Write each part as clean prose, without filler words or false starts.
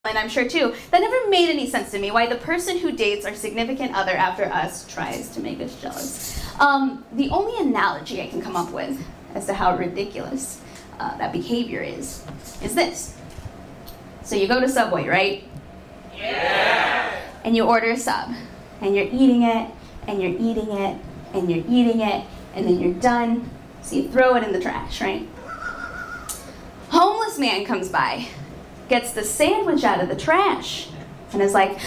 and I'm sure too, that never made any sense to me, why the person who dates our significant other after us tries to make us jealous. The only analogy I can come up with as to how ridiculous that behavior is this. So you go to Subway, right? Yeah! And you order a sub, and you're eating it, and you're eating it, and you're eating it, and then you're done, so you throw it in the trash, right? Homeless man comes by, gets the sandwich out of the trash, and is like,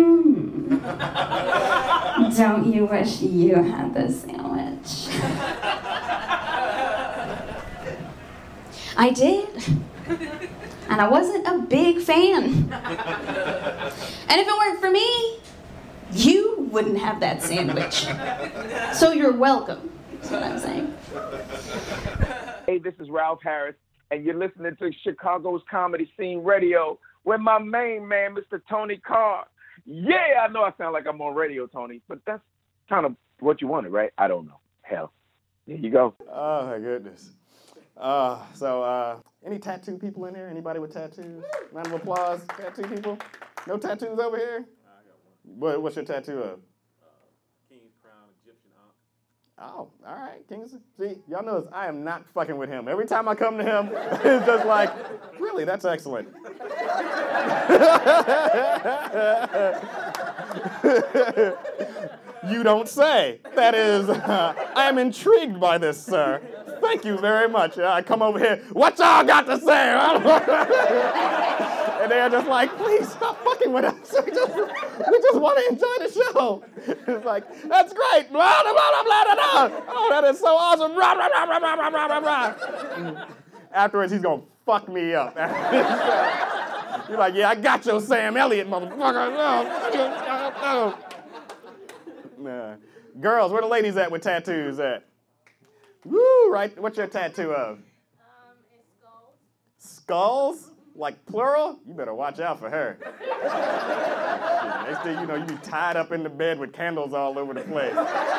don't you wish you had this sandwich? I did, and I wasn't a big fan. And if it weren't for me, you wouldn't have that sandwich. So you're welcome, is what I'm saying. Hey, this is Ralph Harris, and you're listening to Chicago's Comedy Scene Radio with my main man, Mr. Tony Carr. Yeah, I know I sound like I'm on radio, Tony, but that's kind of what you wanted, right? I don't know. Hell, there you go. Oh, my goodness. Any tattoo people in here? Anybody with tattoos? Round of applause, tattoo people? No tattoos over here? I got one. What's your tattoo of? King's Crown, Egyptian Ankh. Oh, all right, Kings. See, y'all notice I am not fucking with him. Every time I come to him, it's just like, really, that's excellent. You don't say. That is, I am intrigued by this, sir. Thank you very much. I come over here, what y'all got to say? And they're just like, please stop fucking with us. We just want to enjoy the show. It's like, that's great. Blah, blah, blah, blah, blah, blah. Oh, that is so awesome. Blah, blah, blah, blah, blah, blah, blah, blah. Afterwards, he's going to fuck me up. You're like, yeah, I got your Sam Elliott, motherfucker. No. Nah. Girls, where the ladies at with tattoos at? Woo, right? What's your tattoo of? It's skulls. Skulls? Like plural? You better watch out for her. Next thing you know, you be tied up in the bed with candles all over the place.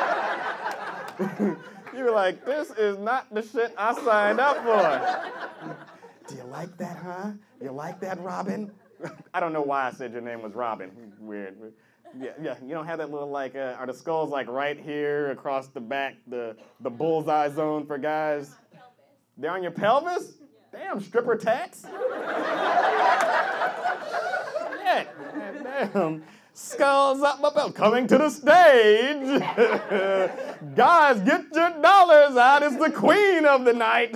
You were like, this is not the shit I signed up for. Do you like that, huh? You like that, Robin? I don't know why I said your name was Robin. Weird. Yeah. You don't have that little, like, are the skulls, like, right here across the back, the bullseye zone for guys? They're on your pelvis? Yeah. Damn, stripper tats? Shit. Damn. Skulls up my belt. Coming to the stage. Guys, get your dollars out. It's the queen of the night.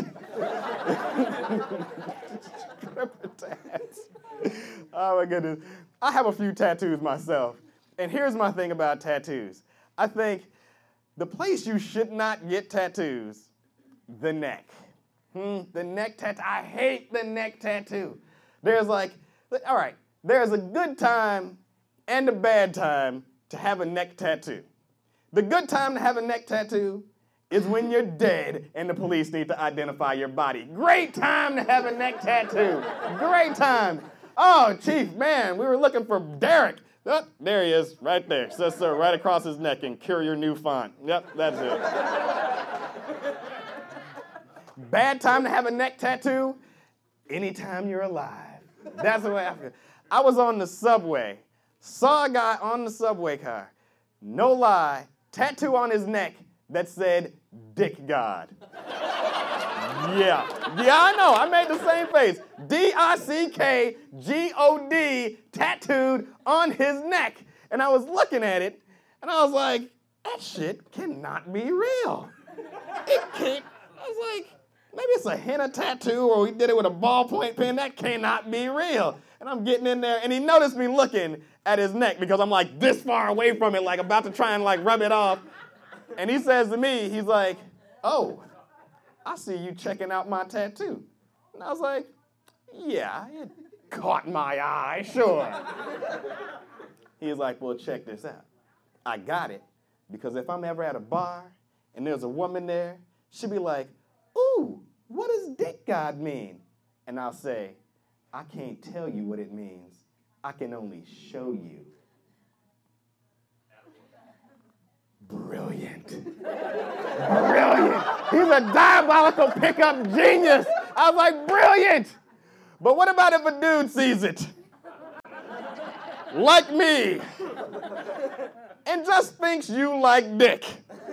Stripper tats. Oh, my goodness. I have a few tattoos myself. And here's my thing about tattoos. I think the place you should not get tattoos, the neck. The neck tattoo. I hate the neck tattoo. There's like, all right, there's a good time and a bad time to have a neck tattoo. The good time to have a neck tattoo is when you're dead and the police need to identify your body. Great time to have a neck tattoo. Great time. Oh, Chief, man, we were looking for Derek. Oh, there he is, right there. Says so, right across his neck in Courier New Font. Yep, that's it. Bad time to have a neck tattoo? Anytime you're alive. That's the way I feel. I was on the subway, saw a guy on the subway car, no lie, tattoo on his neck that said, Dick God. Yeah, I know. I made the same face. DICKGOD tattooed on his neck. And I was looking at it, and I was like, that shit cannot be real. It can't. I was like, maybe it's a henna tattoo, or we did it with a ballpoint pen. That cannot be real. And I'm getting in there, and he noticed me looking at his neck because I'm like this far away from it, like about to try and like rub it off. And he says to me, he's like, oh, I see you checking out my tattoo. And I was like, yeah, it caught my eye, sure. He was like, well, check this out. I got it because if I'm ever at a bar and there's a woman there, she'll be like, ooh, what does Dick God mean? And I'll say, I can't tell you what it means. I can only show you. Brilliant. Brilliant. He's a diabolical pickup genius. I was like, brilliant. But what about if a dude sees it? like me, and just thinks you like dick.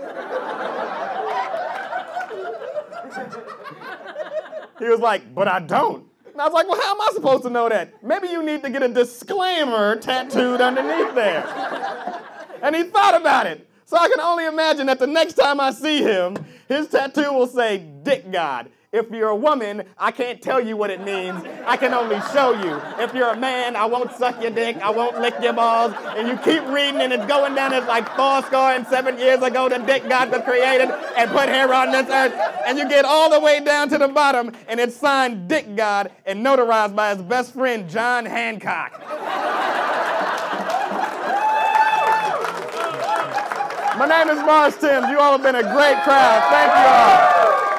He was like, but I don't. And I was like, well, how am I supposed to know that? Maybe you need to get a disclaimer tattooed underneath there. And he thought about it. So I can only imagine that the next time I see him, his tattoo will say, Dick God. If you're a woman, I can't tell you what it means. I can only show you. If you're a man, I won't suck your dick. I won't lick your balls. And you keep reading, and it's going down as like 407 years ago, the dick God was created and put here on this earth. And you get all the way down to the bottom, and it's signed Dick God and notarized by his best friend, John Hancock. My name is Mars Timms. You all have been a great crowd. Thank you all.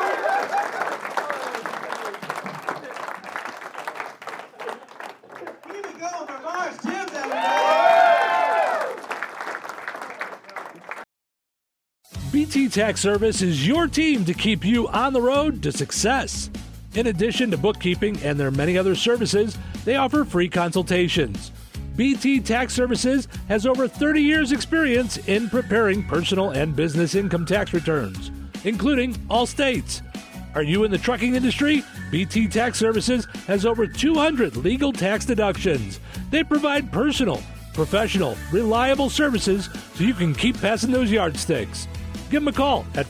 BT Tax Service is your team to keep you on the road to success. In addition to bookkeeping and their many other services, they offer free consultations. BT Tax Services has over 30 years' experience in preparing personal and business income tax returns, including all states. Are you in the trucking industry? BT Tax Services has over 200 legal tax deductions. They provide personal, professional, reliable services so you can keep passing those yardsticks. Give them a call at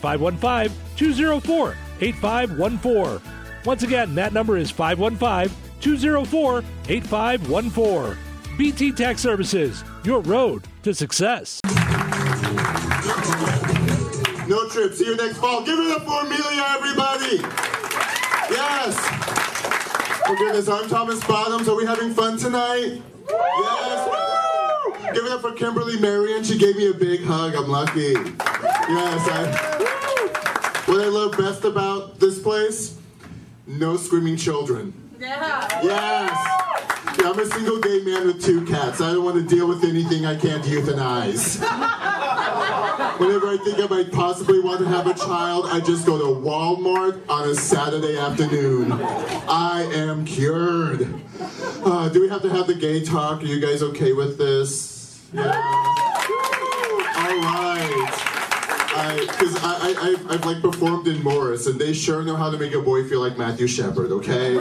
515-204-8514. Once again, that number is 515-204-8514. BT Tax Services, your road to success. No Trip, see you next fall. Give it up for Amelia, everybody. Yes. Oh goodness, I'm Thomas Bottoms. Are we having fun tonight? Yes. Woo! Give it up for Kimberly Marion. She gave me a big hug. I'm lucky. Yes. What I love best about this place? No screaming children. Yeah. Yes. Yeah, I'm a single gay man with 2 cats. I don't want to deal with anything I can't euthanize. Whenever I think I might possibly want to have a child, I just go to Walmart on a Saturday afternoon. I am cured. Do we have to have the gay talk? Are you guys okay with this? Yeah. All right. Because I've like performed in Morris, and they sure know how to make a boy feel like Matthew Shepard, okay?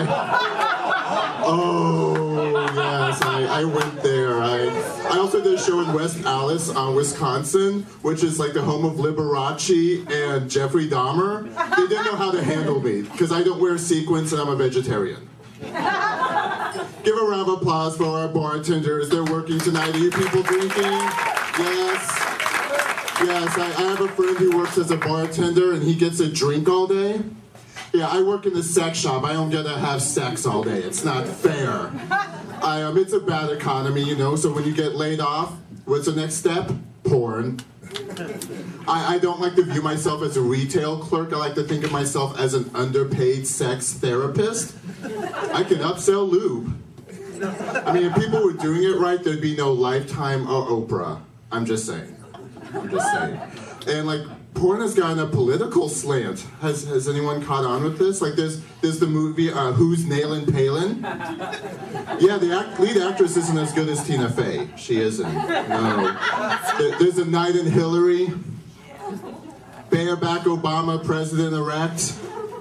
Oh, yes, I went there. I also did a show in West Allis, Wisconsin, which is like the home of Liberace and Jeffrey Dahmer. They didn't know how to handle me, because I don't wear sequins and I'm a vegetarian. Give a round of applause for our bartenders. They're working tonight. Are you people drinking? Yes. Yes, I have a friend who works as a bartender, and he gets a drink all day. Yeah, I work in the sex shop. I don't get to have sex all day. It's not fair. It's a bad economy, you know, so when you get laid off, what's the next step? Porn. I don't like to view myself as a retail clerk. I like to think of myself as an underpaid sex therapist. I can upsell lube. I mean, if people were doing it right, there'd be no Lifetime or Oprah. I'm just saying. And like, porn has gotten a political slant. Has anyone caught on with this? Like, there's the movie Who's Nailin' Palin? Yeah, the lead actress isn't as good as Tina Fey. She isn't. No. There's A Night in Hillary. Barack Obama, president-elect.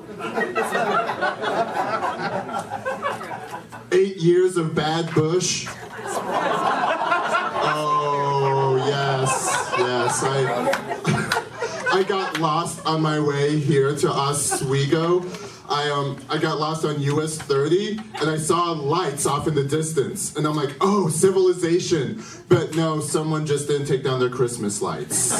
8 years of Bad Bush. Oh, yes. I got lost on my way here to Oswego. I got lost on US 30, and I saw lights off in the distance. And I'm like, oh, civilization. But no, someone just didn't take down their Christmas lights.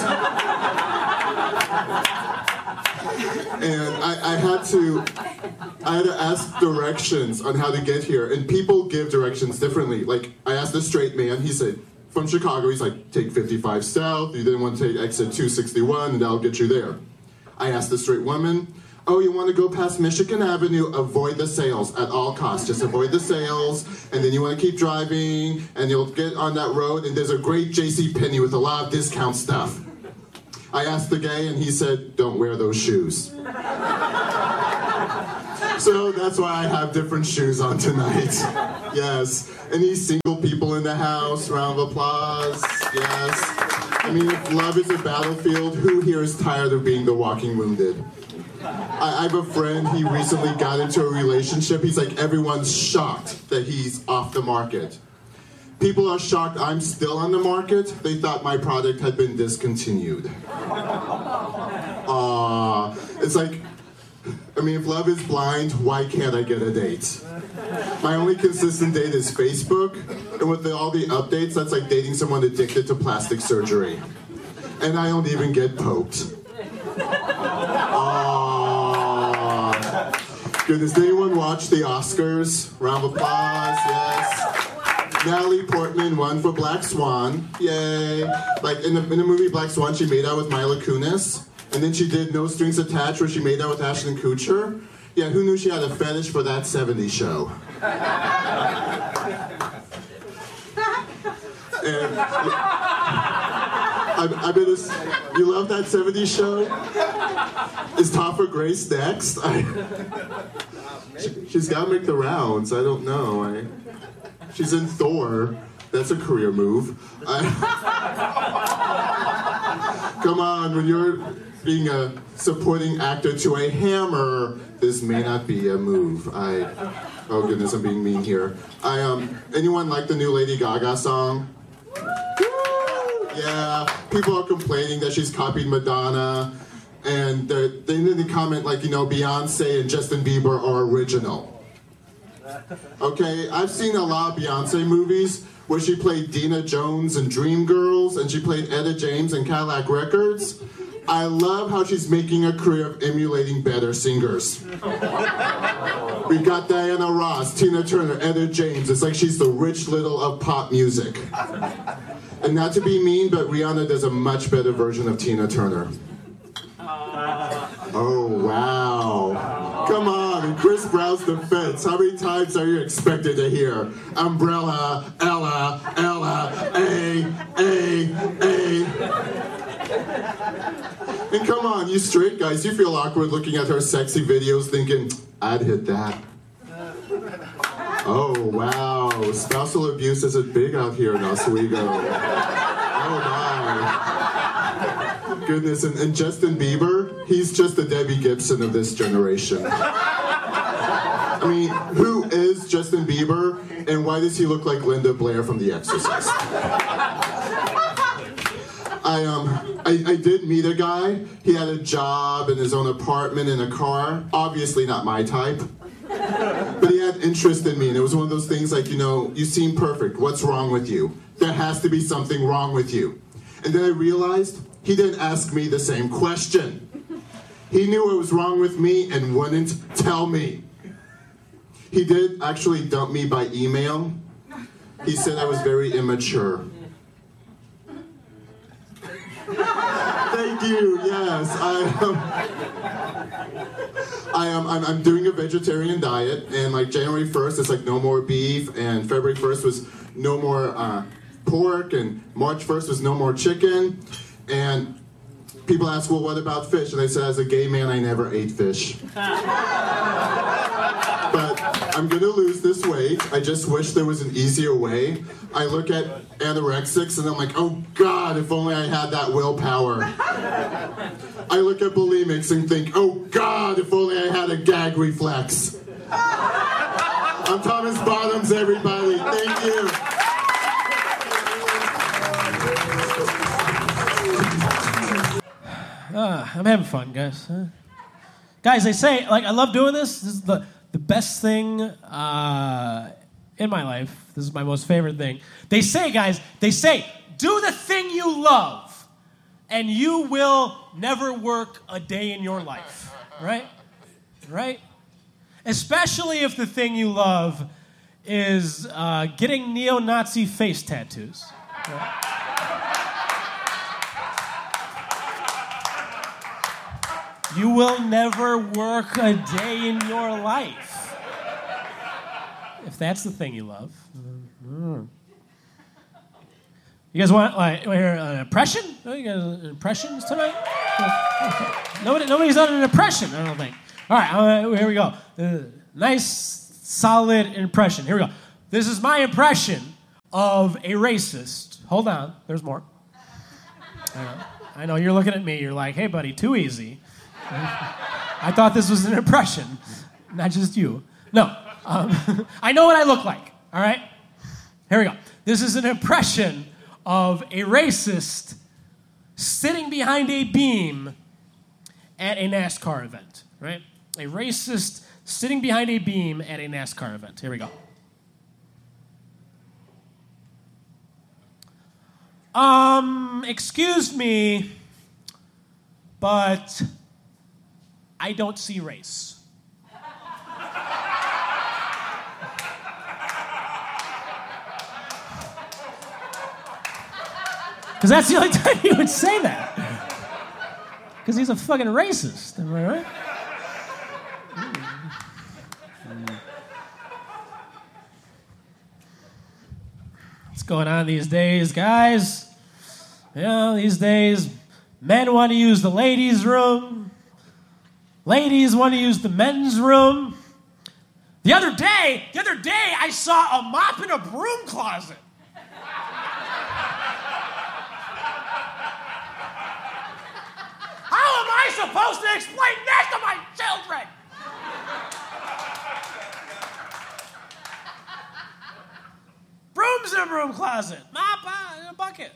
And I had to ask directions on how to get here. And people give directions differently. Like, I asked a straight man, he said, from Chicago, he's like, take 55 south, you didn't want to take exit 261, and that'll get you there. I asked the straight woman, oh, you want to go past Michigan Avenue, avoid the sales at all costs. Just avoid the sales, and then you want to keep driving, and you'll get on that road, and there's a great JCPenney with a lot of discount stuff. I asked the gay, and he said, don't wear those shoes. So that's why I have different shoes on tonight. Yes. Any single people in the house? Round of applause. Yes. I mean, if love is a battlefield, who here is tired of being the walking wounded? I have a friend, he recently got into a relationship. He's like, everyone's shocked that he's off the market. People are shocked I'm still on the market. They thought my product had been discontinued. It's like, I mean, if love is blind, why can't I get a date? My only consistent date is Facebook, and with all the updates, that's like dating someone addicted to plastic surgery. And I don't even get poked. Goodness, did anyone watch the Oscars? Round of applause, yes. Natalie Portman won for Black Swan, yay. Like in the movie Black Swan, she made out with Mila Kunis. And then she did No Strings Attached, where she made out with Ashton Kutcher. Yeah, who knew she had a fetish for that 70s show? And I bet you love that 70s show? Is Topher Grace next? She's got to make the rounds. I don't know. She's in Thor. That's a career move. Come on, when you're being a supporting actor to a Hammer, this may not be a move. Oh goodness, I'm being mean here. Anyone like the new Lady Gaga song? Yeah, people are complaining that she's copied Madonna, and they comment like, Beyonce and Justin Bieber are original. Okay, I've seen a lot of Beyonce movies where she played Dina Jones in Dreamgirls, and she played Etta James in Cadillac Records. I love how she's making a career of emulating better singers. We got Diana Ross, Tina Turner, Etta James. It's like she's the Rich Little of pop music. And not to be mean, but Rihanna does a much better version of Tina Turner. Oh, wow. Come on, in Chris Brown's defense, how many times are you expected to hear Umbrella, Ella, A. And come on, you straight guys, you feel awkward looking at her sexy videos thinking, I'd hit that. Oh, wow. Spousal abuse isn't big out here in Oswego. Oh, my. Goodness, and Justin Bieber, he's just the Debbie Gibson of this generation. I mean, who is Justin Bieber, and why does he look like Linda Blair from The Exorcist? I did meet a guy. He had a job and his own apartment and a car. Obviously not my type. But he had interest in me, and it was one of those things like, you seem perfect. What's wrong with you? There has to be something wrong with you. And then I realized he didn't ask me the same question. He knew what was wrong with me and wouldn't tell me. He did actually dump me by email. He said I was very immature. Thank you, yes. I'm doing a vegetarian diet, and like January 1st, it's like no more beef, and February 1st was no more pork, and March 1st was no more chicken, and people ask, well, what about fish? And I said, as a gay man, I never ate fish. But I'm gonna lose this weight. I just wish there was an easier way. I look at anorexics and I'm like, oh God, if only I had that willpower. I look at bulimics and think, oh God, if only I had a gag reflex. I'm Thomas Bottoms, everybody. Thank you. I'm having fun, guys. Guys, they say, like, I love doing this. This is the best thing in my life. This is my most favorite thing. They say, guys, do the thing you love, and you will never work a day in your life. Right? Right? Especially if the thing you love is getting neo-Nazi face tattoos. Right? You will never work a day in your life. If that's the thing you love. You guys want hear an impression? You guys impressions tonight? Nobody's done an impression, I don't think. All right, here we go. Nice, solid impression. Here we go. This is my impression of a racist. Hold on, there's more. I know, you're looking at me, you're like, hey buddy, too easy. I thought this was an impression, not just you. No, I know what I look like, all right? Here we go. This is an impression of a racist sitting behind a beam at a NASCAR event, right? A racist sitting behind a beam at a NASCAR event. Here we go. Excuse me, but I don't see race. Because that's the only time he would say that. Because he's a fucking racist, am I right? What's going on these days, guys? You know, these days, men want to use the ladies' room. Ladies want to use the men's room. The other day, I saw a mop in a broom closet. How am I supposed to explain that to my children? Brooms in a broom closet. Mop in a bucket.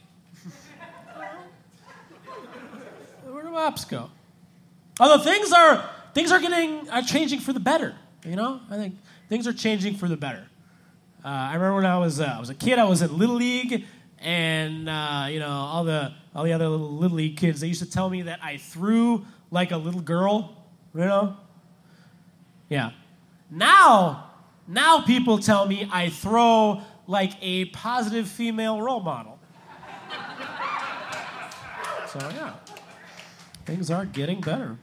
Where do mops go? Although things are changing for the better. You know, I think things are changing for the better. I remember when I was a kid, I was at Little League, and all the other Little League kids, they used to tell me that I threw like a little girl. You know? Yeah. Now people tell me I throw like a positive female role model. So yeah, things are getting better.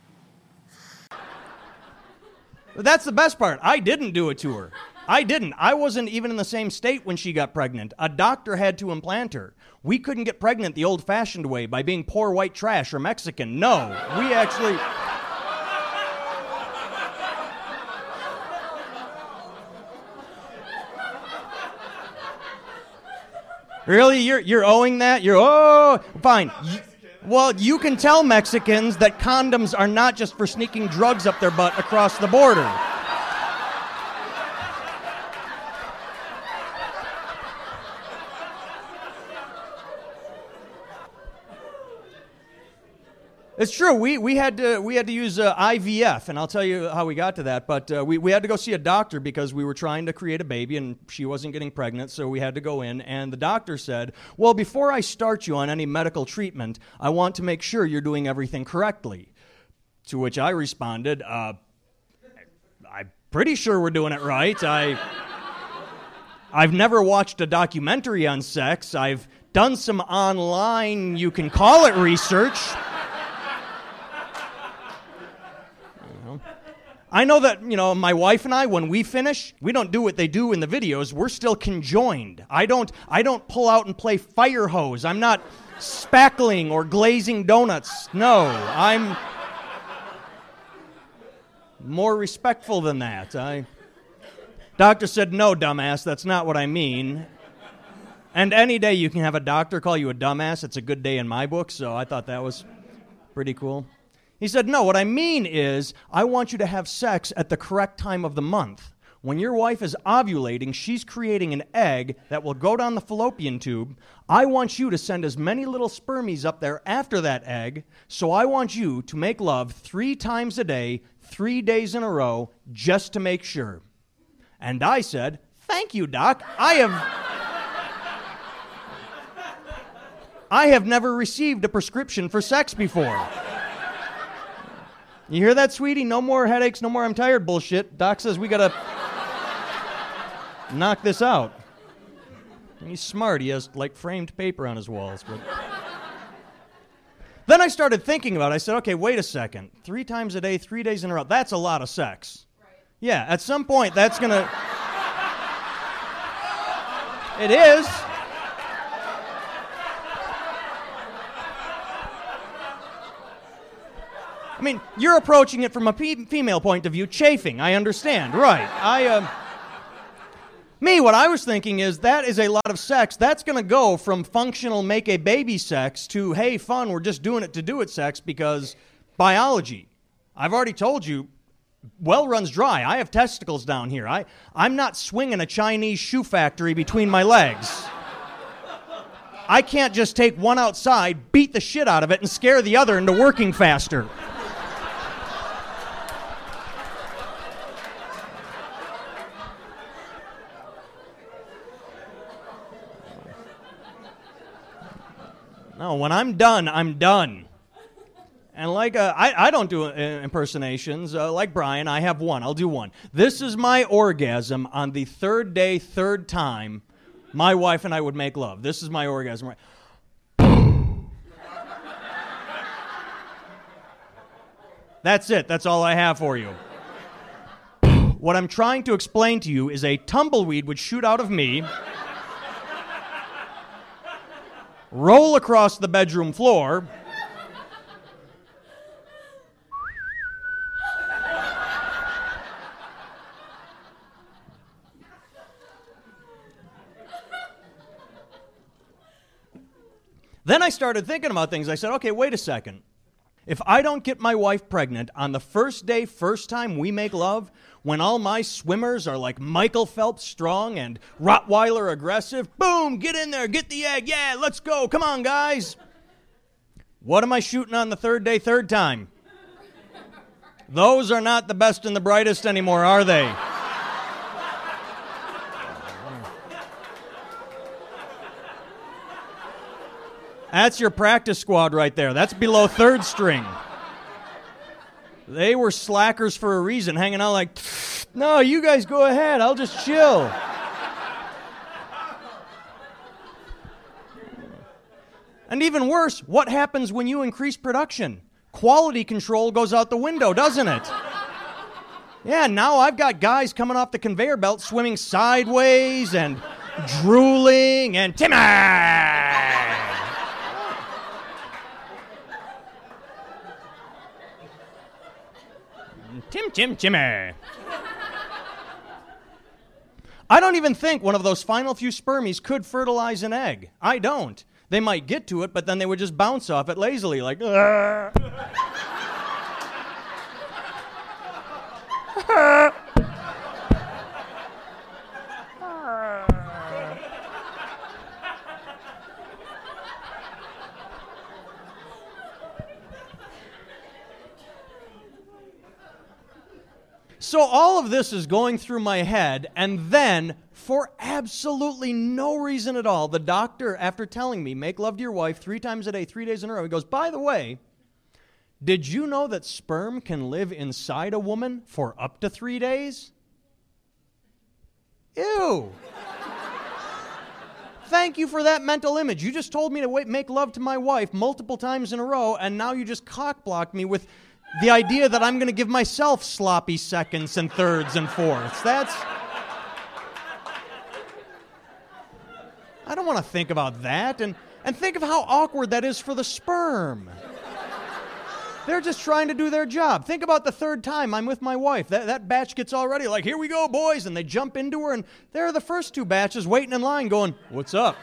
That's the best part. I didn't do it to her. I didn't. I wasn't even in the same state when she got pregnant. A doctor had to implant her. We couldn't get pregnant the old-fashioned way by being poor white trash or Mexican. No, we actually... Really? You're owing that? Fine. Well, you can tell Mexicans that condoms are not just for sneaking drugs up their butt across the border. It's true. We had to use IVF, and I'll tell you how we got to that. But we had to go see a doctor because we were trying to create a baby, and she wasn't getting pregnant, so we had to go in. And the doctor said, "Well, before I start you on any medical treatment, I want to make sure you're doing everything correctly." To which I responded, "I'm pretty sure we're doing it right. I've never watched a documentary on sex. I've done some online, you can call it research." I know that, my wife and I, when we finish, we don't do what they do in the videos. We're still conjoined. I don't pull out and play fire hose. I'm not spackling or glazing donuts. No, I'm more respectful than that. Doctor said, "No, dumbass, that's not what I mean." And any day you can have a doctor call you a dumbass, it's a good day in my book, so I thought that was pretty cool. He said, "No, what I mean is I want you to have sex at the correct time of the month. When your wife is ovulating, she's creating an egg that will go down the fallopian tube. I want you to send as many little spermies up there after that egg, so I want you to make love 3 times a day, 3 days in a row, just to make sure." And I said, "Thank you, Doc. I have never received a prescription for sex before." You hear that, sweetie? No more headaches, no more I'm tired bullshit. Doc says we gotta knock this out. And he's smart. He has, framed paper on his walls. But then I started thinking about it. I said, okay, wait a second. 3 times a day, 3 days in a row. That's a lot of sex. Right. Yeah, at some point, that's gonna... It is. I mean, you're approaching it from a female point of view, chafing. I understand, right. Me, what I was thinking is that is a lot of sex. That's going to go from functional make a baby sex to, hey, fun, we're just doing it to do it sex because biology. I've already told you, well runs dry. I have testicles down here. I'm not swinging a Chinese shoe factory between my legs. I can't just take one outside, beat the shit out of it, and scare the other into working faster. No, when I'm done, I'm done. And like, I don't do impersonations. Like Brian, I have one. I'll do one. This is my orgasm on the third day, third time my wife and I would make love. This is my orgasm. That's it. That's all I have for you. What I'm trying to explain to you is a tumbleweed would shoot out of me, roll across the bedroom floor, then I started thinking about things. I said, okay, wait a second. If I don't get my wife pregnant on the first day, first time we make love, when all my swimmers are like Michael Phelps strong and Rottweiler aggressive, boom, get in there, get the egg, yeah, let's go, come on, guys. What am I shooting on the third day, third time? Those are not the best and the brightest anymore, are they? That's your practice squad right there. That's below third string. They were slackers for a reason, hanging out like, no, you guys go ahead, I'll just chill. And even worse, what happens when you increase production? Quality control goes out the window, doesn't it? Yeah, now I've got guys coming off the conveyor belt swimming sideways and drooling and Timmy! Timmy. I don't even think one of those final few spermies could fertilize an egg. I don't. They might get to it, but then they would just bounce off it lazily, like, So all of this is going through my head, and then, for absolutely no reason at all, the doctor, after telling me, make love to your wife 3 times a day, 3 days in a row, he goes, by the way, did you know that sperm can live inside a woman for up to 3 days? Ew. Thank you for that mental image. You just told me to make love to my wife multiple times in a row, and now you just cock-blocked me with the idea that I'm going to give myself sloppy seconds and thirds and fourths. I don't want to think about that. And think of how awkward that is for the sperm. They're just trying to do their job. Think about the third time I'm with my wife. That batch gets all ready, like, here we go, boys. And they jump into her, and there are the first 2 batches waiting in line going, what's up?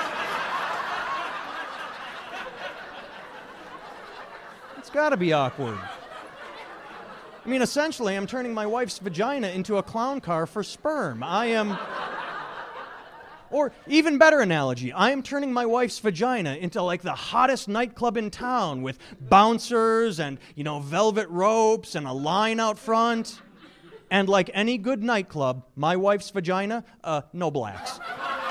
It's got to be awkward. I mean, essentially, I'm turning my wife's vagina into a clown car for sperm. Or even better analogy, I am turning my wife's vagina into like the hottest nightclub in town with bouncers and, velvet ropes and a line out front. And like any good nightclub, my wife's vagina, no blacks.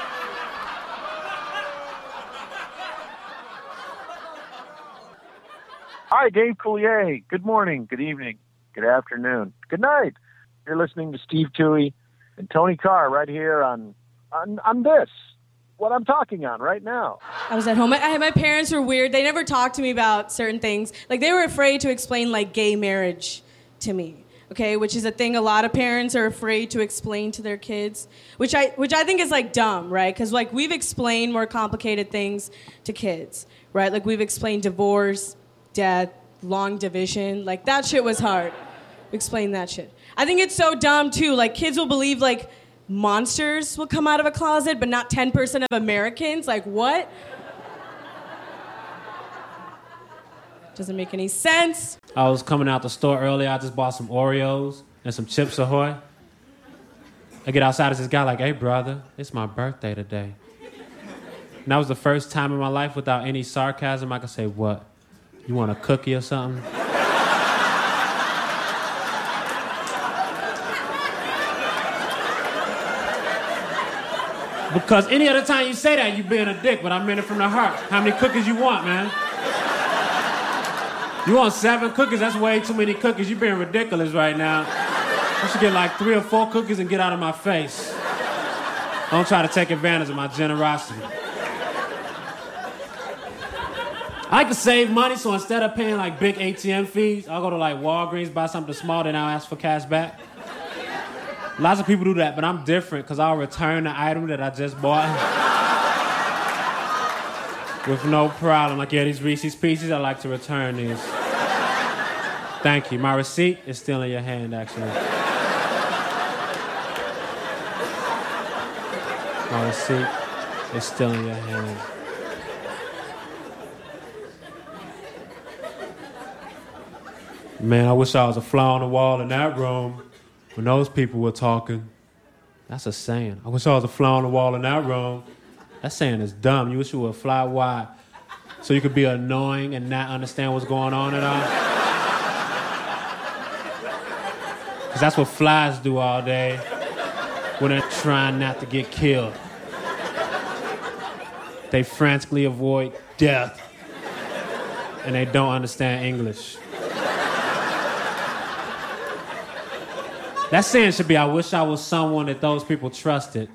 Hi, Dave Coulier. Good morning, good evening, good afternoon, good night. You're listening to Steve Toohey and Tony Carr right here on this, what I'm talking on right now. I was at home. My parents were weird. They never talked to me about certain things. Like, they were afraid to explain, like, gay marriage to me, okay? Which is a thing a lot of parents are afraid to explain to their kids, which I think is, like, dumb, right? Because, like, we've explained more complicated things to kids, right? Like, we've explained divorce, death, long division. Like, that shit was hard. Explain that shit. I think it's so dumb, too. Like, kids will believe, like, monsters will come out of a closet, but not 10% of Americans. Like, what? Doesn't make any sense. I was coming out the store earlier. I just bought some Oreos and some Chips Ahoy. I get outside, there's this guy like, hey, brother, it's my birthday today. And that was the first time in my life without any sarcasm I could say, what? You want a cookie or something? Because any other time you say that, you're being a dick, but I meant it from the heart. How many cookies you want, man? You want 7 cookies? That's way too many cookies. You're being ridiculous right now. You should get like 3 or 4 cookies and get out of my face. Don't try to take advantage of my generosity. I like to save money, so instead of paying like big ATM fees, I'll go to like Walgreens, buy something small, then I'll ask for cash back. Lots of people do that, but I'm different because I'll return the item that I just bought with no problem. Like, yeah, these Reese's Pieces, I like to return these. Thank you. My receipt is still in your hand, actually. My receipt is still in your hand. Man, I wish I was a fly on the wall in that room when those people were talking. That's a saying. I wish I was a fly on the wall in that room. That saying is dumb. You wish you were a fly wide so you could be annoying and not understand what's going on at all. Because that's what flies do all day when they're trying not to get killed. They frantically avoid death and they don't understand English. That saying should be, I wish I was someone that those people trusted.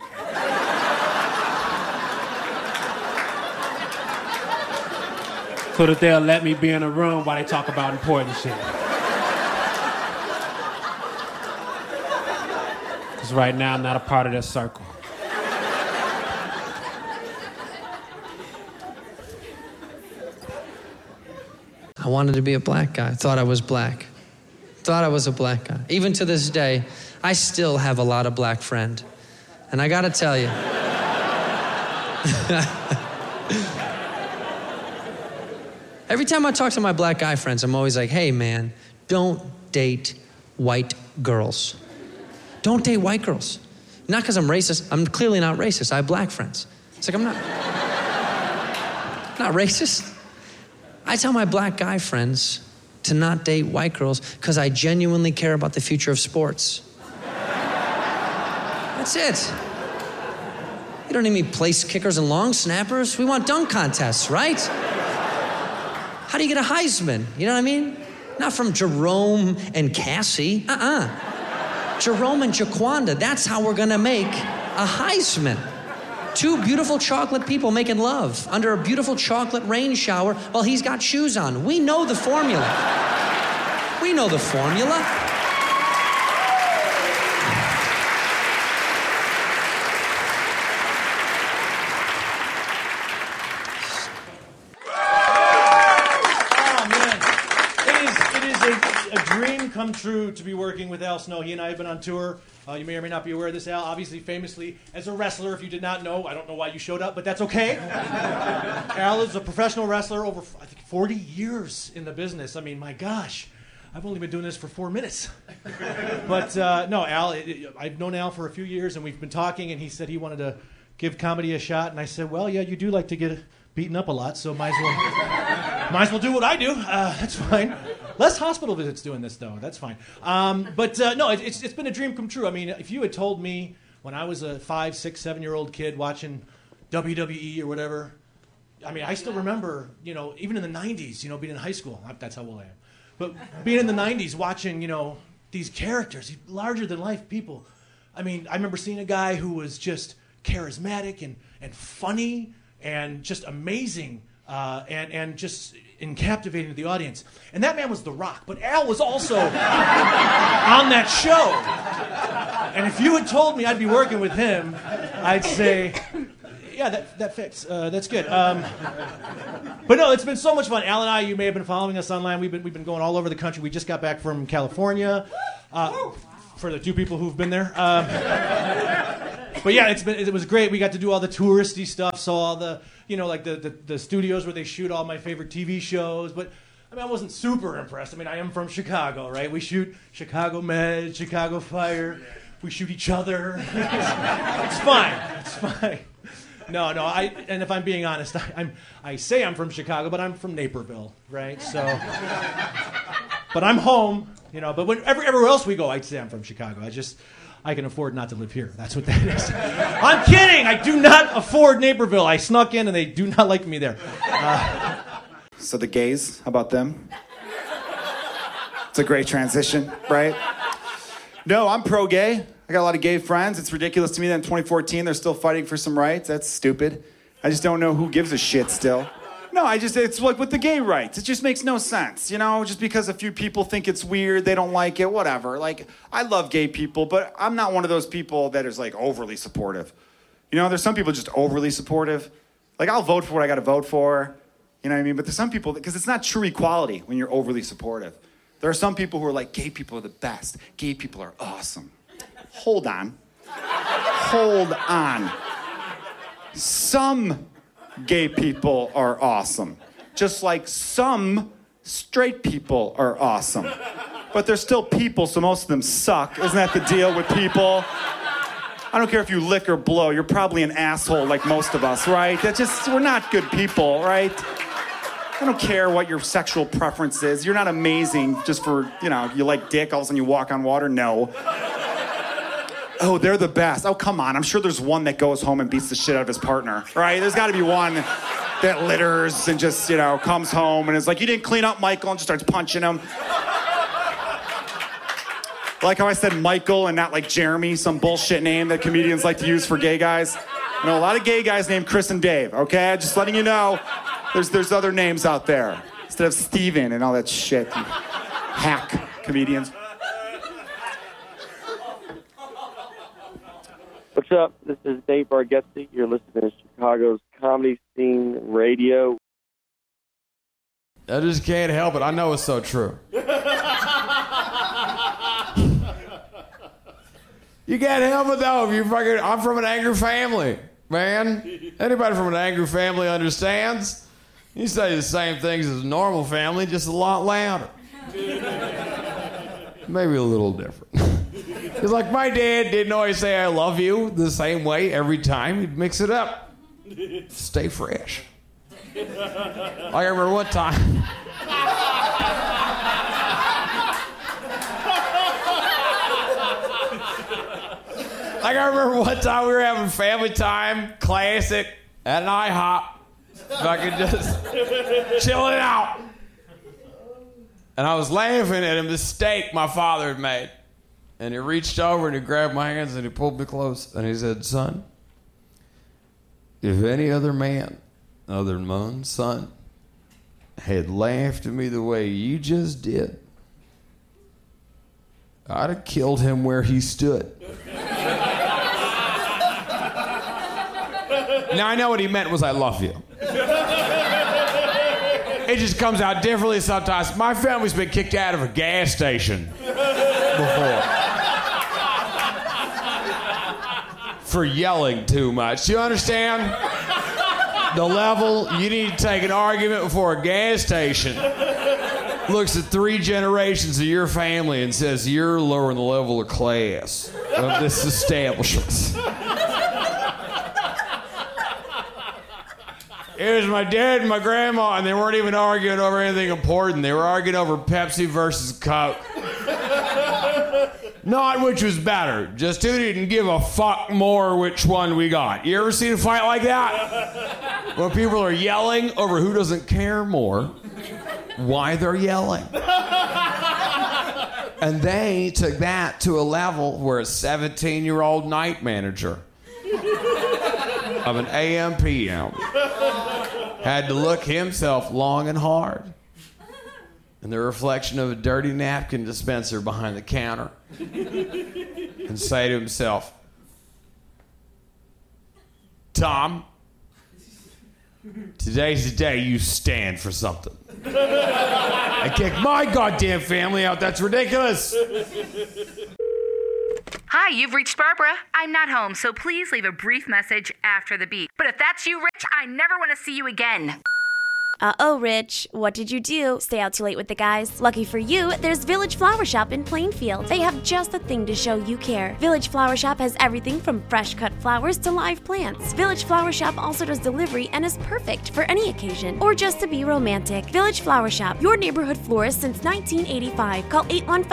So that they'll let me be in a room while they talk about important shit. Because right now I'm not a part of their circle. I wanted to be a black guy. I thought I was black. Thought I was a black guy. Even to this day, I still have a lot of black friends. And I gotta tell you, every time I talk to my black guy friends, I'm always like, hey man, don't date white girls. Don't date white girls. Not because I'm racist. I'm clearly not racist. I have black friends. It's like, I'm not racist. I tell my black guy friends to not date white girls because I genuinely care about the future of sports. That's it. You don't need me place kickers and long snappers. We want dunk contests, right? How do you get a Heisman? You know what I mean? Not from Jerome and Cassie. Jerome and Jaquanda. That's how we're gonna make a Heisman. 2 beautiful chocolate people making love under a beautiful chocolate rain shower while he's got shoes on. We know the formula. We know the formula. Oh, man. It is a dream come true to be working with Al Snow. He and I have been on tour. You may or may not be aware of this, Al, obviously famously as a wrestler. If you did not know, I don't know why you showed up, but that's okay. Al is a professional wrestler over, I think, 40 years in the business. I mean, my gosh, I've only been doing this for 4 minutes. But no, Al, I've known Al for a few years, and we've been talking, and he said he wanted to give comedy a shot, and I said, well, yeah, you do like to get beaten up a lot, so might as well do what I do. That's fine. Less hospital visits doing this, though. That's fine. But no, it's been a dream come true. I mean, if you had told me when I was a 5, 6, 7-year-old kid watching WWE or whatever, I mean, I still remember, you know, even in the 90s, you know, being in high school. That's how old I am. But being in the 90s, watching, you know, these characters, these larger-than-life people. I mean, I remember seeing a guy who was just charismatic and funny and just amazing and just captivating to the audience. And that man was The Rock, but Al was also on that show. And if you had told me I'd be working with him, I'd say, yeah, that fits. That's good. But no, it's been so much fun. Al and I, you may have been following us online. We've been going all over the country. We just got back from California. For the 2 people who've been there. But yeah, it was great. We got to do all the touristy stuff, saw all the, like the studios where they shoot all my favorite TV shows. But I mean, I wasn't super impressed. I mean, I am from Chicago, right? We shoot Chicago Med, Chicago Fire. We shoot each other. It's fine. It's fine. No. And if I'm being honest, I say I'm from Chicago, but I'm from Naperville, right? So, but I'm home, But everywhere else we go, I'd say I'm from Chicago. I can afford not to live here. That's what that is. I'm kidding. I do not afford Naperville. I snuck in, and they do not like me there. So the gays, how about them? It's a great transition, right? No, I'm pro-gay. I got a lot of gay friends. It's ridiculous to me that in 2014 they're still fighting for some rights. That's stupid. I just don't know who gives a shit still. No, it's like with the gay rights. It just makes no sense, just because a few people think it's weird, they don't like it, whatever. Like, I love gay people, but I'm not one of those people that is, like, overly supportive. There's some people just overly supportive. Like, I'll vote for what I got to vote for, you know what I mean? But there's some people, because it's not true equality when you're overly supportive. There are some people who are like, gay people are the best. Gay people are awesome. Hold on. Some gay people are awesome. Just like some straight people are awesome. But they're still people, so most of them suck. Isn't that the deal with people? I don't care if you lick or blow. You're probably an asshole like most of us, right? We're not good people, right? I don't care what your sexual preference is. You're not amazing just for, you like dick, all of a sudden you walk on water. No. Oh, they're the best. Oh, come on. I'm sure there's one that goes home and beats the shit out of his partner, right? There's got to be one that litters and just, comes home and is like, you didn't clean up, Michael, and just starts punching him. Like how I said Michael and not like Jeremy, some bullshit name that comedians like to use for gay guys. A lot of gay guys named Chris and Dave, okay? Just letting you know, there's other names out there instead of Steven and all that shit. Hack comedians. What's up? This is Dave Bargatze. You're listening to Chicago's Comedy Scene Radio. I just can't help it. I know it's so true. You can't help it though. I'm from an angry family, man. Anybody from an angry family understands. You say the same things as a normal family, just a lot louder. Maybe a little different. It's like my dad didn't always say I love you the same way every time. He'd mix it up. Stay fresh. I remember one time. I remember one time we were having family time, classic, at an IHOP. Fucking just chilling out. And I was laughing at a mistake my father had made. And he reached over and he grabbed my hands and he pulled me close. And he said, son, if any other man other than my own son had laughed at me the way you just did, I'd have killed him where he stood. Now, I know what he meant was I love you. It just comes out differently sometimes. My family's been kicked out of a gas station before. For yelling too much. You understand? The level you need to take an argument before a gas station looks at 3 generations of your family and says you're lowering the level of class of this establishment. It was my dad and my grandma, and they weren't even arguing over anything important. They were arguing over Pepsi versus Coke. Not which was better, just who didn't give a fuck more which one we got. You ever seen a fight like that? When people are yelling over who doesn't care more, why they're yelling. And they took that to a level where a 17-year-old night manager of an AM PM had to look himself long and hard in the reflection of a dirty napkin dispenser behind the counter and say to himself, Tom, today's the day you stand for something. I kick my goddamn family out. That's ridiculous. Hi, you've reached Barbara. I'm not home, so please leave a brief message after the beep. But if that's you, Rich, I never want to see you again. Uh-oh, Rich. What did you do? Stay out too late with the guys? Lucky for you, there's Village Flower Shop in Plainfield. They have just the thing to show you care. Village Flower Shop has everything from fresh cut flowers to live plants. Village Flower Shop also does delivery and is perfect for any occasion or just to be romantic. Village Flower Shop, your neighborhood florist since 1985. Call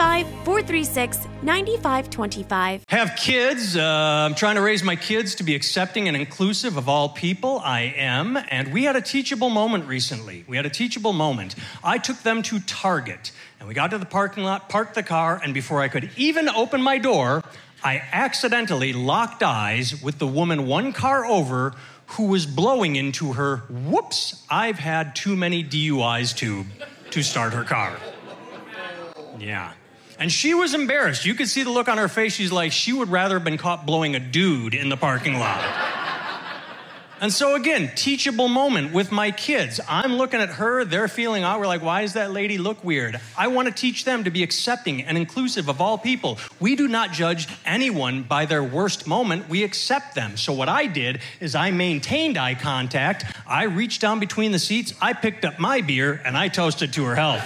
815-436-9525. Have kids. I'm trying to raise my kids to be accepting and inclusive of all people. I am. And we had a teachable moment recently. I took them to Target, and we got to the parking lot, parked the car, and before I could even open my door, I accidentally locked eyes with the woman one car over who was blowing into her, whoops, I've had too many DUIs tube to start her car. Yeah. And she was embarrassed. You could see the look on her face. She's like, she would rather have been caught blowing a dude in the parking lot. And so again, teachable moment with my kids. I'm looking at her, they're feeling out. We're like, why does that lady look weird? I want to teach them to be accepting and inclusive of all people. We do not judge anyone by their worst moment. We accept them. So what I did is I maintained eye contact. I reached down between the seats. I picked up my beer and I toasted to her health.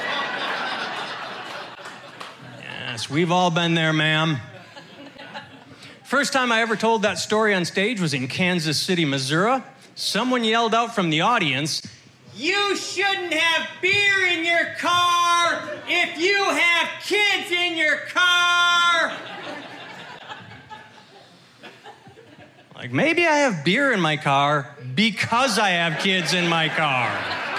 Yes, we've all been there, ma'am. First time I ever told that story on stage was in Kansas City, Missouri. Someone yelled out from the audience, "You shouldn't have beer in your car if you have kids in your car." Like, maybe I have beer in my car because I have kids in my car.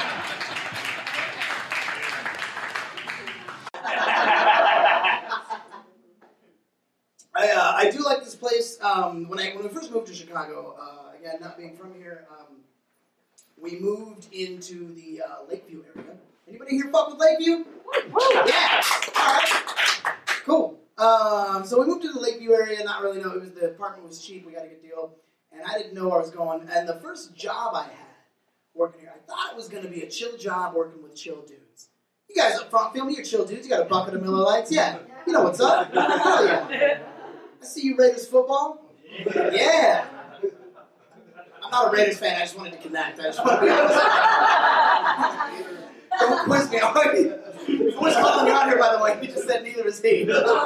I do like this place. When we first moved to Chicago, again, not being from here, we moved into the Lakeview area. Anybody here fuck with Lakeview? Yeah. All right. Cool. So we moved to the Lakeview area. Not really know. The apartment was cheap. We got a good deal, and I didn't know where I was going. And the first job I had working here, I thought it was going to be a chill job working with chill dudes. You guys up front, feel me? You're chill dudes. You got a bucket of Miller Lights. Yeah. You know what's up. Hell yeah. I see you Raiders football. Yeah. I'm not a Raiders fan. I just wanted to connect. I just want to be honest. Don't quiz me. Who's calling me out here, by the way? He just said neither is he.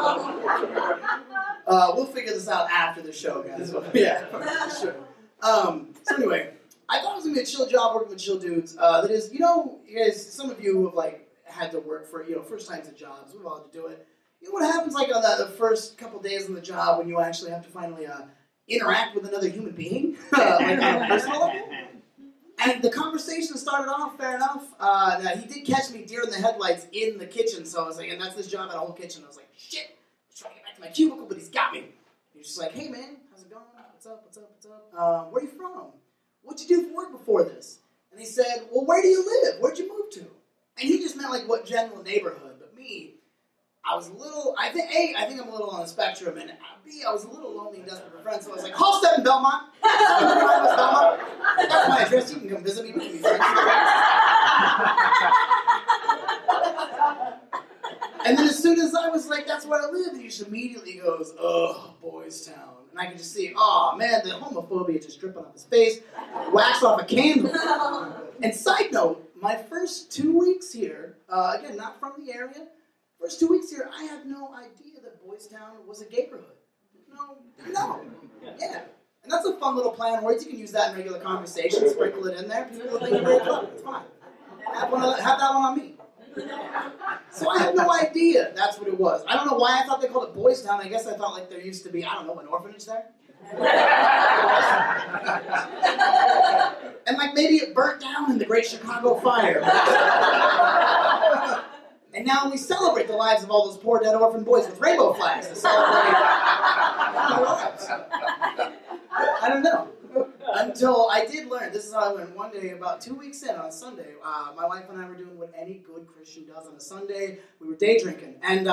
We'll figure this out after the show, guys. Yeah, sure. So anyway, I thought it was going to be a chill job working with chill dudes. That is, you guys, some of you who have, had to work for, first times at jobs. We've all had to do it. You know what happens, on the first couple days on the job when you actually have to finally interact with another human being, on a personal level? And the conversation started off fair enough. He did catch me deer in the headlights in the kitchen, so I was like, and that's this job at a whole kitchen. I was like, shit, I'm trying to get back to my cubicle, but he's got me. He's just like, hey man, how's it going? What's up? Where are you from? What'd you do for work before this? And he said, well, where do you live? Where'd you move to? And he just meant what general neighborhood, but me, I was a little, I think I'm a little on the spectrum, and B, I was a little lonely and desperate for friends, so I was like, Halstead in Belmont. Belmont. That's my address, you can come visit me, we can be friends. And then as soon as I was like, that's where I live, he just immediately goes, oh, Boys Town. And I could just see, oh man, the homophobia just dripping off his face, wax off a candle. And side note, my first 2 weeks here, again, not from the area, first 2 weeks here, I had no idea that Boys Town was a gayborhood. No. Yeah. And that's a fun little play on words. You can use that in regular conversation, sprinkle it in there. People will think you're very clever. It's fine. Have that one on me. So I had no idea that's what it was. I don't know why I thought they called it Boys Town. I guess I thought there used to be, an orphanage there. And maybe it burnt down in the Great Chicago Fire. And now we celebrate the lives of all those poor dead orphan boys with rainbow flags to celebrate their lives. I don't know. Until I did learn, this is how I learned. One day, about 2 weeks in, on Sunday, my wife and I were doing what any good Christian does on a Sunday. We were day drinking. And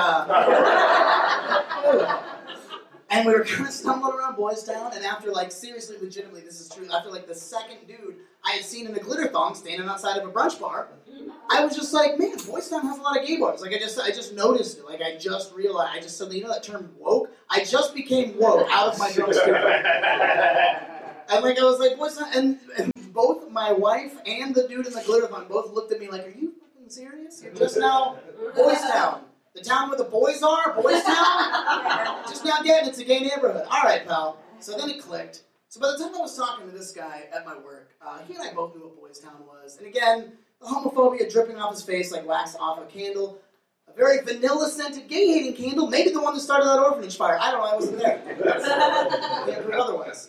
and we were kind of stumbling around Boys Town, and after, seriously, legitimately, this is true, after, the second dude I had seen in the glitter thong standing outside of a brunch bar, I was just like, man, Boys Town has a lot of gay bars. I just noticed it. I just realized, I just suddenly, that term woke? I just became woke out of my drunk stupor. And like I was like, what's that? And both my wife and the dude in the glitter thong both looked at me like, are you fucking serious? You're just now Boys Town. The town where the boys are? Boys Town? Just now getting it's a gay neighborhood. All right, pal. So then it clicked. So by the time I was talking to this guy at my work, he and I both knew what Boys Town was. And again, the homophobia dripping off his face like wax off a candle. A very vanilla-scented, gay-hating candle. Maybe the one that started that orphanage fire. I don't know. I wasn't there. Can't prove otherwise.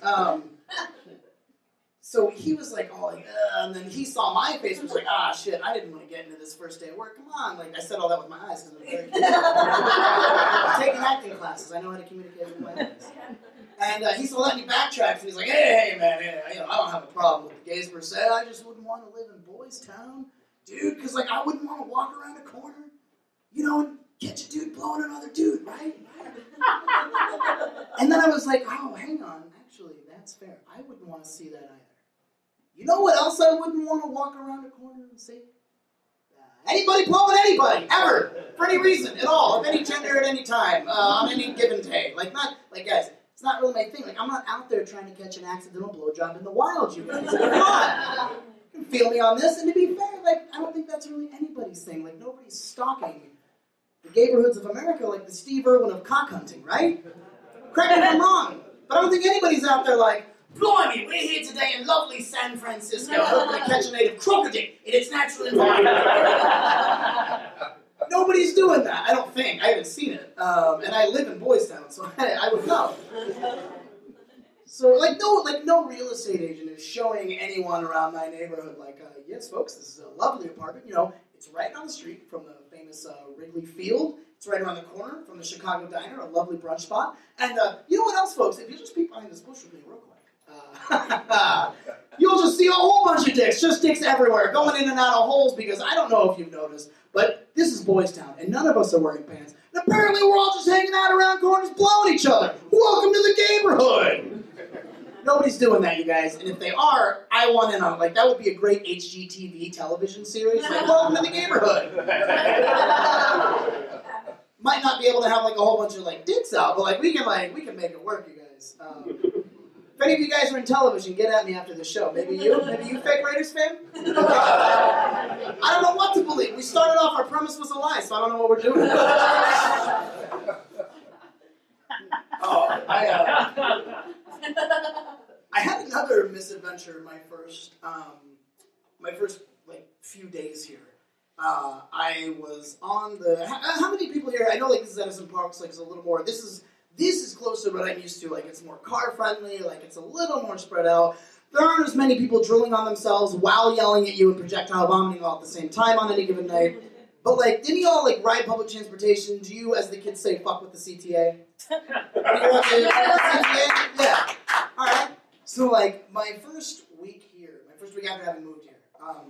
So he was like, oh, like, and then he saw my face and was like, shit, I didn't want to get into this first day of work. Come on. Like, I said all that with my eyes because I'm very I'm taking acting classes. I know how to communicate with my eyes. And he saw that and he backtracks and he's like, hey, man, I don't have a problem with the gays per se. I just wouldn't want to live in Boys Town. Dude, because, like, I wouldn't want to walk around a corner, and catch a dude blowing another dude, right? And then I was like, oh, hang on. Actually, that's fair. I wouldn't want to see that either. You know what else I wouldn't want to walk around a corner and see? Anybody blowing anybody, ever, for any reason at all, of any gender at any time, on any given day. Guys, it's not really my thing. Like, I'm not out there trying to catch an accidental blowjob in the wild, you guys. Come on. You can feel me on this. And to be fair, I don't think that's really anybody's thing. Like, nobody's stalking the neighborhoods of America like the Steve Irwin of cock hunting, right? Correct me if I'm wrong. But I don't think anybody's out there like, blimey, we're here today in lovely San Francisco hoping to catch a native crocodile in its natural environment. Nobody's doing that, I don't think. I haven't seen it. And I live in Boys Town, so I would know. So, no real estate agent is showing anyone around my neighborhood, yes, folks, this is a lovely apartment. It's right down the street from the famous Wrigley Field. It's right around the corner from the Chicago Diner, a lovely brunch spot. And you know what else, folks? If you just peek behind this bush with me real quick, you'll just see a whole bunch of dicks, just dicks everywhere, going in and out of holes, because I don't know if you've noticed, but this is Boys Town, and none of us are wearing pants. And apparently we're all just hanging out around corners blowing each other. Welcome to the neighborhood. Nobody's doing that, you guys, and if they are, I want in on it. That would be a great HGTV television series, welcome to the neighborhood. Might not be able to have a whole bunch of dicks out, but we can make it work, you guys. If any of you guys are in television, get at me after the show. Maybe you fake Raiders fan? I don't know what to believe. We started off, our premise was a lie, so I don't know what we're doing. I had another misadventure my first few days here. I was on the. How many people here? I know this is Edison Park, so it's a little more. This is closer to what I'm used to. It's more car friendly. It's a little more spread out. There aren't as many people drilling on themselves while yelling at you and projectile vomiting all at the same time on any given night. But didn't you all ride public transportation? Do you, as the kids say, fuck with the CTA? CTA? Yeah. All right. So my first week after having moved here,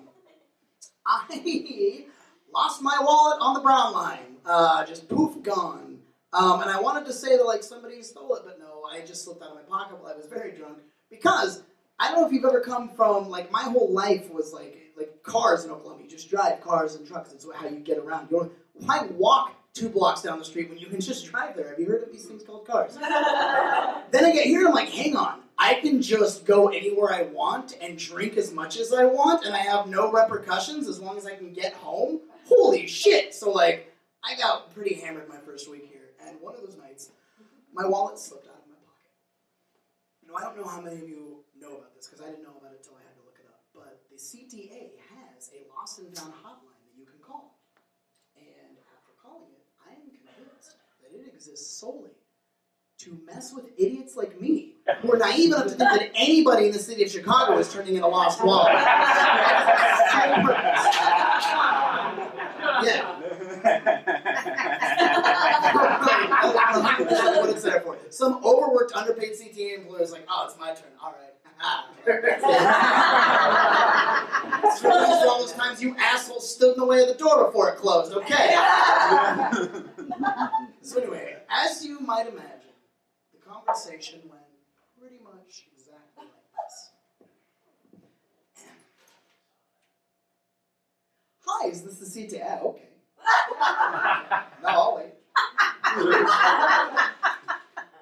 I lost my wallet on the Brown Line. Just poof, gone. And I wanted to say that somebody stole it, but no, I just slipped out of my pocket while I was very drunk. Because I don't know if you've ever come from my whole life was like cars in Oklahoma. You just drive cars and trucks. It's how you get around. Why walk 2 blocks down the street when you can just drive there? Have you heard of these things called cars? Then I get here and I'm like, hang on. I can just go anywhere I want and drink as much as I want, and I have no repercussions as long as I can get home? Holy shit! So, I got pretty hammered my first week here, and one of those nights, my wallet slipped out of my pocket. I don't know how many of you know about this, because I didn't know about it until I had to look it up, but the CTA has a lost and found hotline that you can call. And after calling it, I am convinced that it exists solely to mess with idiots like me, who are naive enough to think that anybody in the city of Chicago is turning in a lost wallet. Yeah. What it's there for. Some overworked, underpaid CTA employee is like, oh, it's my turn. All right. So all those times you assholes stood in the way of the door before it closed. Okay. So anyway, as you might imagine, the conversation went pretty much exactly like this. Hi, is this the CTA? Okay. No, I'll wait.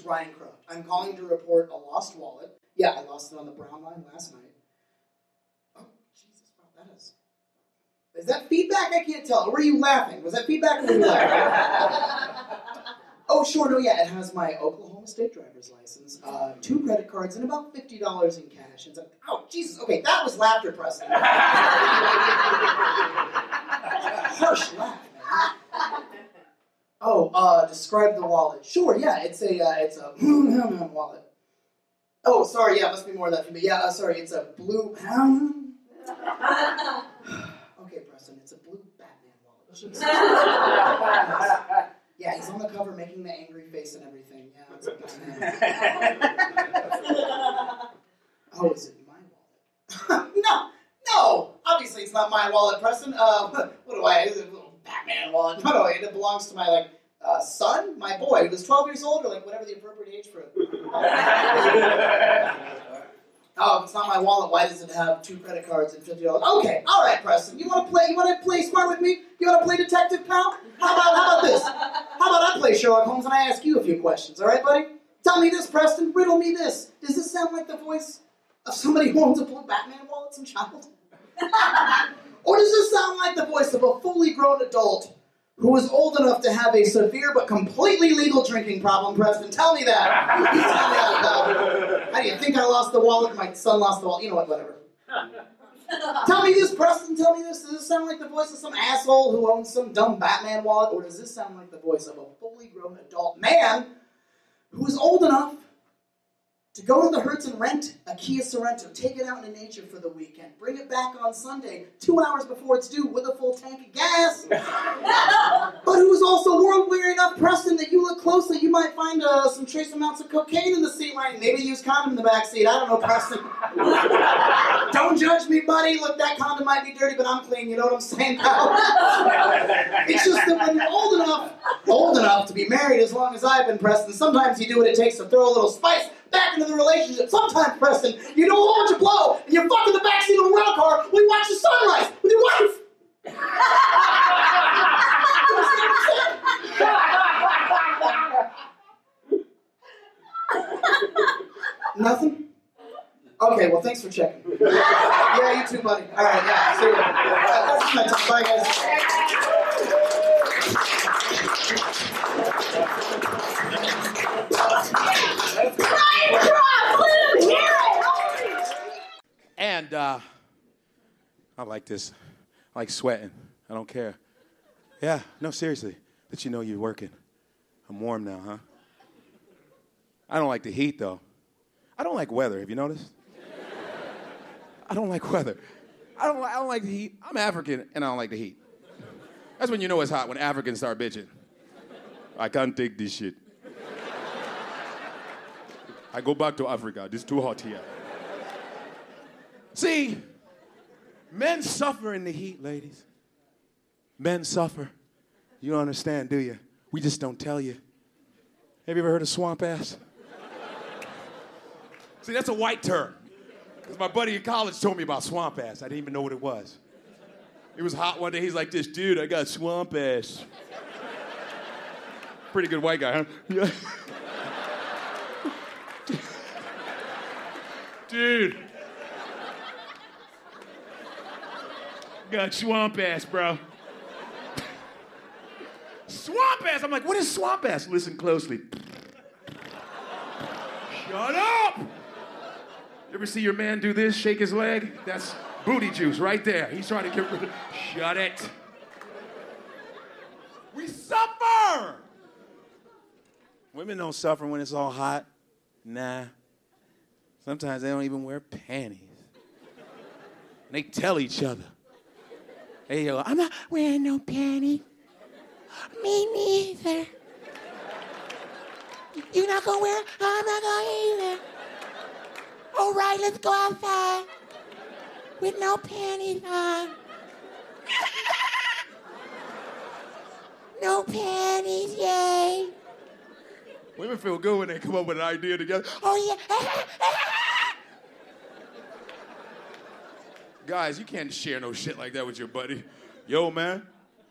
Brian Croft. I'm calling to report a lost wallet. Yeah, I lost it on the Brown line last night. Oh, Jesus, wow, that is... Is that feedback? I can't tell. Or were you laughing? Was that feedback or were you laughing? Oh, sure, no, yeah, it has my Oklahoma State driver's license, 2 credit cards, and about $50 in cash. And oh, Jesus, okay, that was laughter, Preston. Harsh laugh, man. Oh, describe the wallet. Sure, yeah, it's a wallet. Oh, sorry, yeah, must be more of that for me. Yeah, sorry, it's a blue pound. Okay, Preston, it's a blue Batman wallet. Jesus. Yeah, he's on the cover making the angry face and everything. Yeah, it's a Batman. Oh, is it my wallet? No! Obviously it's not my wallet, Preston. What do I... Is it a little Batman wallet? No, it belongs to my, son? My boy, who's 12 years old, or, whatever the appropriate age for it. Oh, if it's not my wallet, why does it have 2 credit cards and $50? Okay, all right, Preston. You want to play smart with me? You want to play detective, pal? How about this? How about I play Sherlock Holmes and I ask you a few questions, all right, buddy? Tell me this, Preston. Riddle me this. Does this sound like the voice of somebody who owns a blue Batman wallet, some child? Or does this sound like the voice of a fully grown adult who is old enough to have a severe but completely legal drinking problem, Preston? Tell me that. Tell me that. How do you think I lost the wallet? My son lost the wallet. You know what, whatever. Tell me this, Preston, tell me this. Does this sound like the voice of some asshole who owns some dumb Batman wallet? Or does this sound like the voice of a fully grown adult man who is old enough to go to the Hertz and rent a Kia Sorento, take it out into nature for the weekend, bring it back on Sunday, 2 hours before it's due with a full tank of gas, but who's also world-weary enough, Preston, that you look closely, you might find some trace amounts of cocaine in the seat lining, maybe use condom in the back seat, I don't know, Preston. Don't judge me, buddy. Look, that condom might be dirty, but I'm clean, you know what I'm saying, pal? It's just that when you're old enough to be married as long as I've been, Preston, sometimes you do what it takes to throw a little spice back into the relationship. Sometimes, Preston, you don't hold your blow, and you fuck in the backseat of a rental car while you watch the sunrise with your wife. Nothing? Okay, well, thanks for checking. Yeah, you too, buddy. All right, yeah, see you. That's my time. Bye, guys. And I like this. I like sweating. I don't care. Yeah, no, seriously. That you know you're working. I'm warm now, huh? I don't like the heat, though. I don't like weather. Have you noticed? I don't like weather. I don't like the heat. I'm African, and I don't like the heat. That's when you know it's hot, when Africans start bitching. I can't take this shit. I go back to Africa. It's too hot here. See, men suffer in the heat, ladies. Men suffer. You don't understand, do you? We just don't tell you. Have you ever heard of swamp ass? See, that's a white term. Because my buddy in college told me about swamp ass. I didn't even know what it was. It was hot one day. He's like this, dude, I got swamp ass. Pretty good white guy, huh? Yeah. Dude. Got swamp ass, bro. Swamp ass! I'm like, what is swamp ass? Listen closely. Shut up! You ever see your man do this, shake his leg? That's booty juice right there. He's trying to get rid of... Shut it. We suffer! Women don't suffer when it's all hot. Nah. Sometimes they don't even wear panties. And they tell each other. Hey, yo, I'm not wearing no panties. Me neither. You not gonna wear? I'm not gonna either. All right, let's go outside with no panties on. No panties, yay. Women feel good when they come up with an idea together. Oh, yeah. Guys, you can't share no shit like that with your buddy. Yo, man.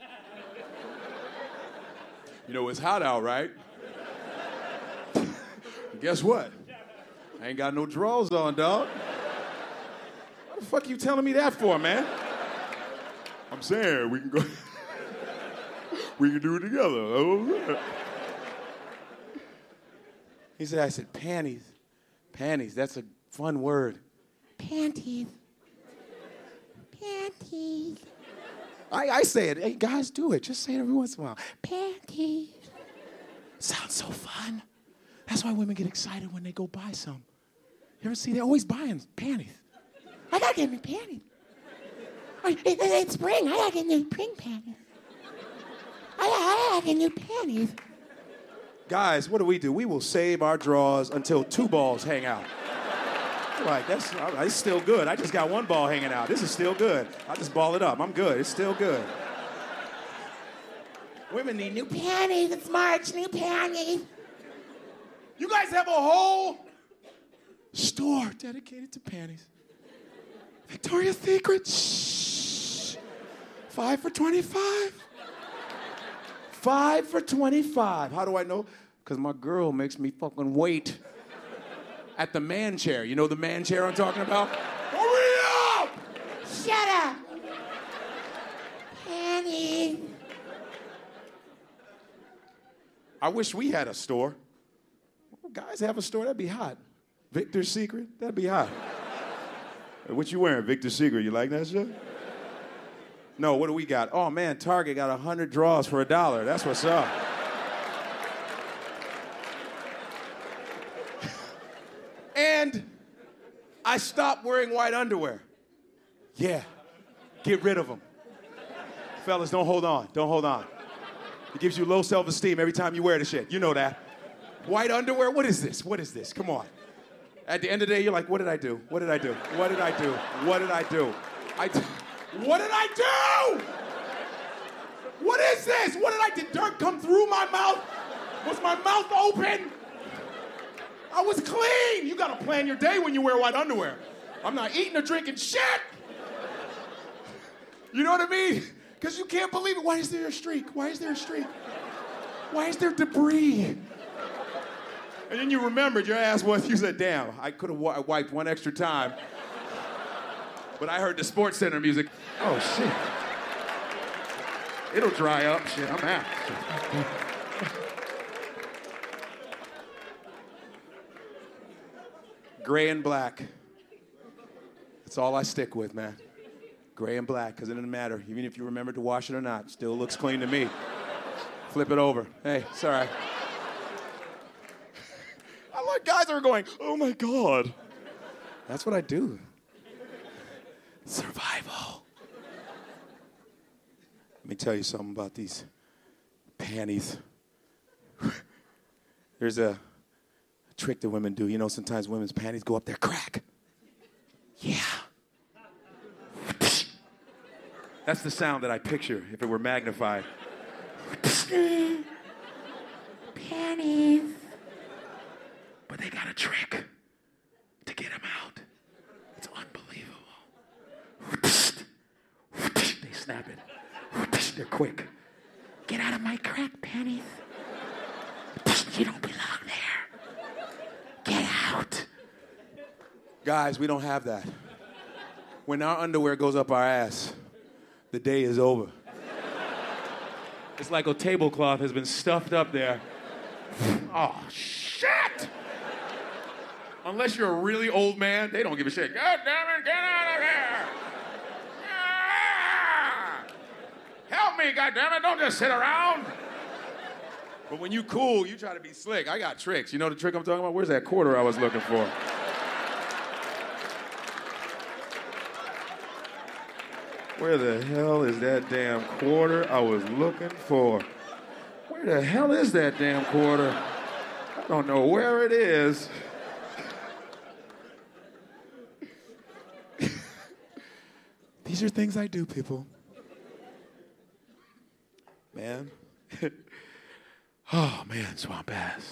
You know, it's hot out, right? Guess what? I ain't got no drawers on, dog. What the fuck you telling me that for, man? I'm saying we can go. We can do it together. Oh. He said, I said, panties. Panties, that's a fun word. Panties. Panties. I say it. Hey, guys, do it. Just say it every once in a while. Panties. Sounds so fun. That's why women get excited when they go buy some. You ever see? They're always buying panties. I gotta get new panties. It's spring. I gotta get new spring panties. I gotta get new panties. Guys, what do? We will save our drawers until 2 balls hang out. Like, it's still good. I just got 1 ball hanging out. This is still good. I just ball it up. I'm good. It's still good. Women need new panties. It's March. New panties. You guys have a whole store dedicated to panties. Victoria's Secret. Shh. 5 for $25. 5 for $25. How do I know? Because my girl makes me fucking wait at the man chair. You know the man chair I'm talking about? Hurry up! Shut up! Panties. I wish we had a store. Guys have a store, that'd be hot. Victor's Secret, that'd be hot. What you wearing, Victor's Secret? You like that shit? No, what do we got? Oh man, Target got 100 drawers for $1. That's what's up. And I stopped wearing white underwear. Yeah, get rid of them. Fellas, don't hold on, don't hold on. It gives you low self-esteem every time you wear the shit. You know that. White underwear, what is this? What is this? Come on. At the end of the day, you're like, what did I do? What did I do? What did I do? What did I do? What did I do? What is this? What did I do? Did dirt come through my mouth? Was my mouth open? I was clean. You gotta plan your day when you wear white underwear. I'm not eating or drinking shit. You know what I mean? Because you can't believe it. Why is there a streak? Why is there a streak? Why is there debris? And then you remembered your ass was, you said, damn, I could have wiped one extra time. But I heard the Sports Center music. Oh, shit. It'll dry up. Shit, I'm out. Gray and black. That's all I stick with, man. Gray and black, because it doesn't matter. Even if you remember to wash it or not, still looks clean to me. Flip it over. Hey, it's all right. I like guys that are going, oh my God. That's what I do. Survival. Let me tell you something about these panties. There's a trick that women do. You know, sometimes women's panties go up their crack. Yeah. That's the sound that I picture if it were magnified. Panties. But they got a trick to get them out. It's unbelievable. They snap it. They're quick. Get out of my crack, panties. You don't belong there. Get out. Guys, we don't have that. When our underwear goes up our ass, the day is over. It's like a tablecloth has been stuffed up there. Oh, shit! Unless you're a really old man, they don't give a shit. God damn it, get out of here! Ah! Help me, God damn it, don't just sit around. But when you cool, you try to be slick. I got tricks. You know the trick I'm talking about? Where's that quarter I was looking for? Where the hell is that damn quarter I was looking for? Where the hell is that damn quarter? I don't know where it is. These are things I do, people. Man. Oh, man, swamp ass.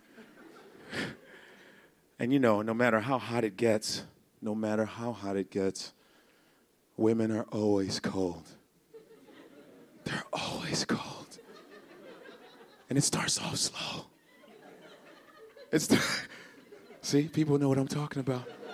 And you know, no matter how hot it gets, women are always cold. They're always cold. And it starts off slow. See, people know what I'm talking about.